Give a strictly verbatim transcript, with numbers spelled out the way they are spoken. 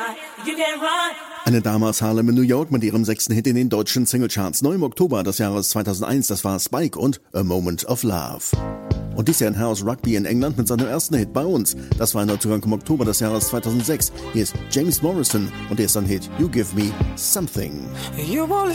Eine Dame aus Harlem in New York mit ihrem sechsten Hit in den deutschen Singlecharts. Neu im Oktober des Jahres zweitausendeins, das war Spike und A Moment of Love. Und dies Jahr ein Herr aus Rugby in England mit seinem ersten Hit bei uns. Das war ein Neuzugang im Oktober des Jahres zweitausendsechs. Hier ist James Morrison und der ist ein Hit You Give Me Something. You